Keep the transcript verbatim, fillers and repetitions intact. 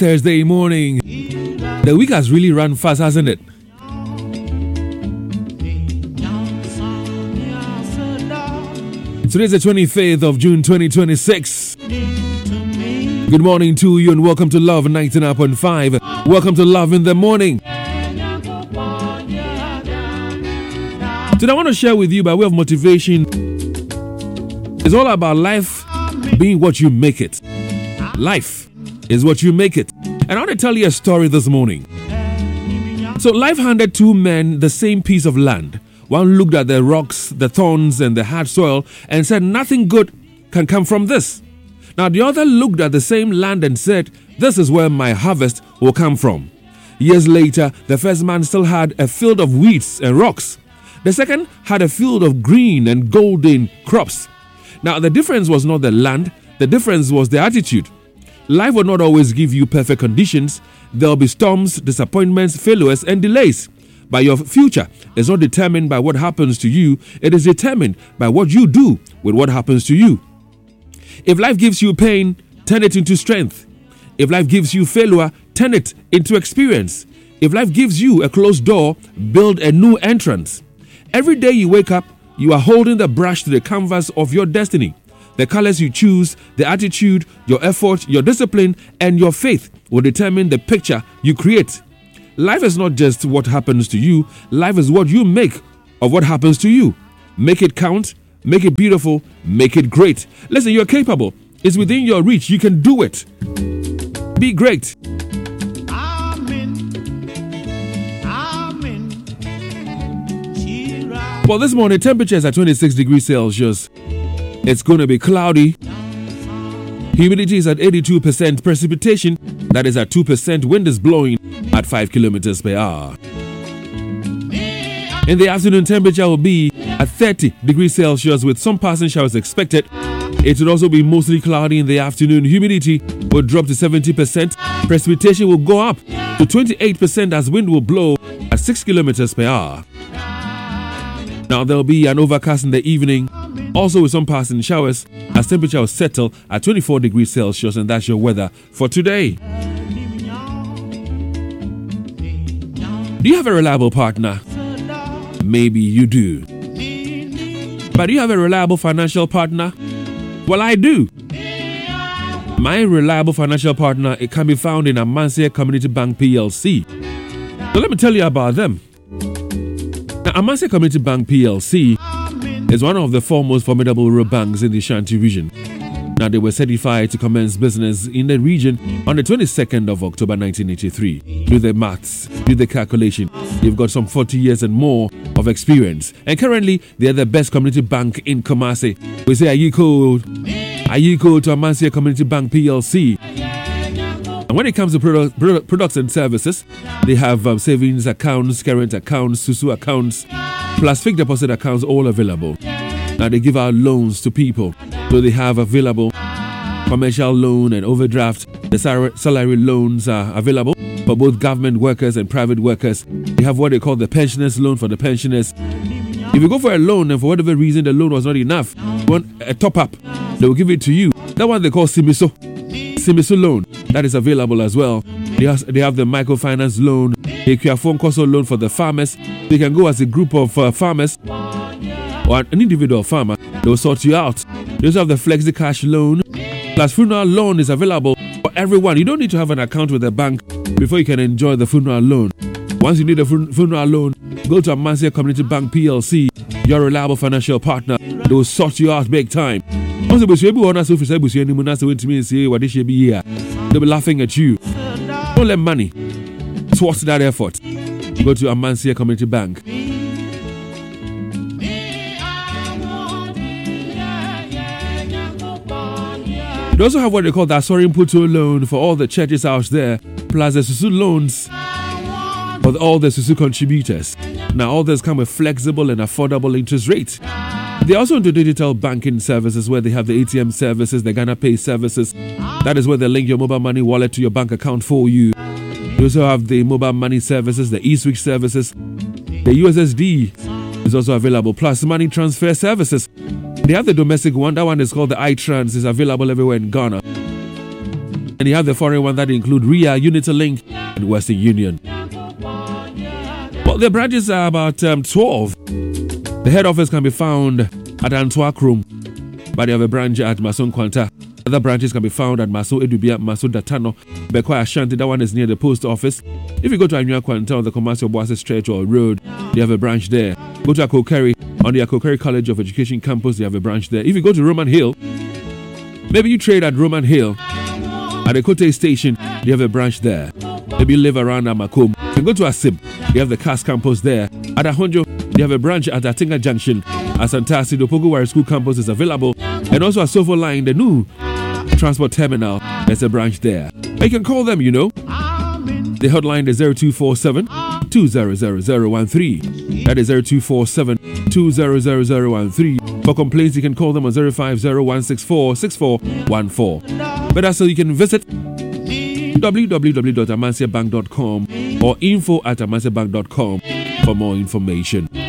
Thursday morning. The week has really run fast, hasn't it? Today is the twenty-fifth of June twenty twenty-six. Good morning to you and welcome to Love ninety-nine point five. Welcome to Love in the Morning. Today I want to share with you by way of motivation. It's all about life being what you make it. Life is what you make it. And I want to tell you a story this morning. So life handed two men the same piece of land. One looked at the rocks, the thorns, and the hard soil and said, nothing good can come from this. Now the other looked at the same land and said, this is where my harvest will come from. Years later, the first man still had a field of weeds and rocks. The second had a field of green and golden crops. Now the difference was not the land, the difference was the attitude. Life will not always give you perfect conditions. There will be storms, disappointments, failures, and delays. But your future is not determined by what happens to you. It is determined by what you do with what happens to you. If life gives you pain, turn it into strength. If life gives you failure, turn it into experience. If life gives you a closed door, build a new entrance. Every day you wake up, you are holding the brush to the canvas of your destiny. The colors you choose, the attitude, your effort, your discipline, and your faith will determine the picture you create. Life is not just what happens to you. Life is what you make of what happens to you. Make it count, make it beautiful, make it great. Listen, you're capable. It's within your reach. You can do it. Be great. Amen. Amen. Well, this morning, temperature is at twenty-six degrees Celsius. It's going to be cloudy. Humidity is at eighty-two percent. Precipitation, that is at two percent. Wind is blowing at five kilometers per hour. In the afternoon, temperature will be at thirty degrees Celsius with some passing showers expected. It will also be mostly cloudy in the afternoon. Humidity will drop to seventy percent. Precipitation will go up to twenty-eight percent as wind will blow at six kilometers per hour. Now there will be an overcast in the evening, also with some passing showers, as temperature will settle at twenty-four degrees Celsius, and that's your weather for today. Do you have a reliable partner? Maybe you do. But do you have a reliable financial partner? Well, I do. My reliable financial partner, it can be found in Amancia Community Bank P L C. So let me tell you about them. Now, Amancia Community Bank P L C is one of the foremost formidable rural banks in the Ashanti region. Now, they were certified to commence business in the region on the twenty-second of October nineteen eighty-three. Do the maths, do the calculation. You've got some forty years and more of experience. And currently, they're the best community bank in Kumasi. We say, are you cool? Are you cool to Amancia Community Bank P L C? And when it comes to product, product, products and services, they have um, savings accounts, current accounts, Susu accounts, plus fixed deposit accounts, all available. Now they give out loans to people. So they have available commercial loan and overdraft. The salary, salary loans are available for both government workers and private workers. They have what they call the pensioners loan for the pensioners. If you go for a loan and for whatever reason the loan was not enough, you want a top up, they will give it to you. That one they call Simiso. Simiso loan. That is available as well. They have, they have the microfinance loan, the Equiafon Koso loan for the farmers. They can go as a group of uh, farmers or an individual farmer. They will sort you out. They also have the Flexi Cash loan. Plus funeral loan is available for everyone. You don't need to have an account with the bank before you can enjoy the funeral loan. Once you need a fun- funeral loan, go to Amancia Community Bank P L C, your reliable financial partner. They will sort you out big time. They'll be laughing at you. Don't let money thwart that effort. Go to Amancia Community Bank. They also have what they call the Asorin Puto loan for all the churches out there, plus the Susu loans for all the Susu contributors. Now, all this come with flexible and affordable interest rates. They also into digital banking services where they have the A T M services, the Ghana Pay services. That is where they link your mobile money wallet to your bank account for you. They also have the mobile money services, the eSwitch services. The U S S D is also available, plus money transfer services. They have the domestic one. That one is called the iTrans. It's available everywhere in Ghana. And you have the foreign one that include R I A, Unity-Link, and Western Union. Well, the branches are about um, twelve. The head office can be found at Antwerp Room, but they have a branch at Mason Quanta. Other branches can be found at Maso Edubia, Maso Datano, Bekwa Ashanti. That one is near the post office. If you go to Anua Quanta on the Commercial Boise Stretch or Road, they have a branch there. Go to Akokeri on the Akokeri College of Education campus, they have a branch there. If you go to Roman Hill, maybe you trade at Roman Hill. At the Kote Station, they have a branch there. Maybe you live around Amakom. You can go to Asib, they have the C A S campus there. At Ahonjo, they have a branch at Atinga Junction. At Santasi, the Pogowari School campus is available. And also at Sofo Line, the new transport terminal, there's a branch there. You can call them, you know. The hotline is zero two four seven, two zero zero zero one three. That is zero two four seven, two zero zero zero one three. For complaints, you can call them on zero five zero one six four six four one four. But also you can visit w w w dot amasia bank dot com or info at amasia bank dot com for more information.